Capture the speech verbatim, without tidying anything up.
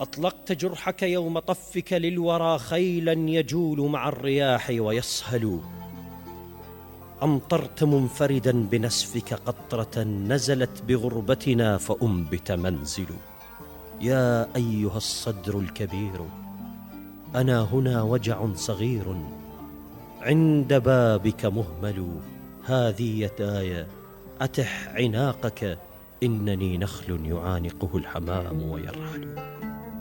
أطلقت جرحك يوم طفك للورى خيلا يجول مع الرياح ويسهل. أمطرت منفردا بنسفك قطرة نزلت بغربتنا فأنبت منزل. يا أيها الصدر الكبير أنا هنا وجع صغير عند بابك مهمل. هذه يداي أتح عناقك إنني نخل يعانقه الحمام ويرحل.